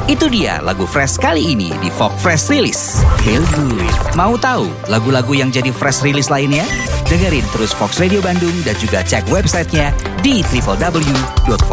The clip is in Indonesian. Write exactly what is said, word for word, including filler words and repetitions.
Itu dia lagu Fresh kali ini di Folk Fresh Release. Feel good. Mau tahu lagu-lagu yang jadi Fresh Release lainnya? Dengerin terus Fox Radio Bandung dan juga cek websitenya di w w w dot fox